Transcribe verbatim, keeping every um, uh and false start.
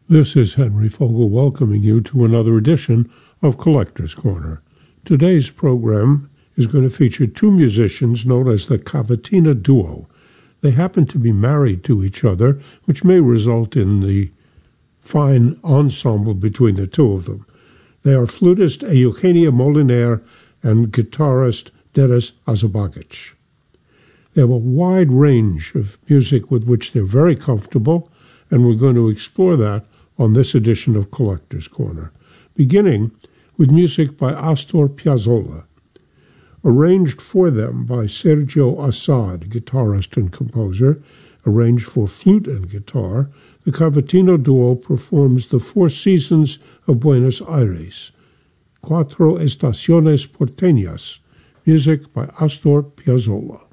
This is Henry Fogel welcoming you to another edition of Collector's Corner. Today's program is going to feature two musicians known as the Cavatina Duo. They happen to be married to each other, which may result in the fine ensemble between the two of them. They are flutist Eugenia Moliner and guitarist Denis Azabagic. They have a wide range of music with which they're very comfortable, and we're going to explore that on this edition of Collector's Corner, beginning with music by Astor Piazzolla. Arranged for them by Sergio Assad, guitarist and composer, arranged for flute and guitar, the Cavatina Duo performs The Four Seasons of Buenos Aires, Cuatro Estaciones Porteñas, music by Astor Piazzolla.